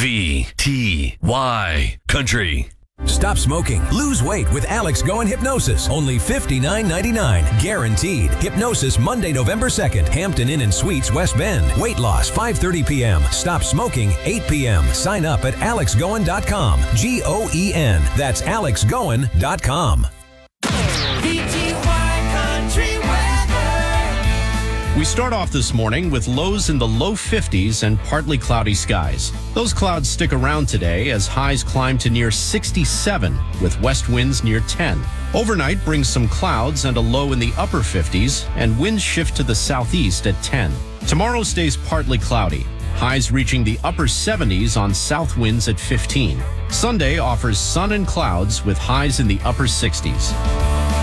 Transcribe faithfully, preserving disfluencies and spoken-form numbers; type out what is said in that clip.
V T Y Country. Stop smoking. Lose weight with Alex Goen Hypnosis. Only fifty-nine ninety-nine. Guaranteed. Hypnosis Monday, November second. Hampton Inn and Suites, West Bend. Weight loss five thirty p.m. Stop smoking eight p.m. Sign up at alex goen dot com. G O E N. That's alex goen dot com. We start off this morning with lows in the low fifties and partly cloudy skies. Those clouds stick around today as highs climb to near sixty-seven with west winds near ten. Overnight brings some clouds and a low in the upper fifties and winds shift to the southeast at ten. Tomorrow stays partly cloudy. Highs reaching the upper seventies on south winds at fifteen. Sunday offers sun and clouds with highs in the upper sixties.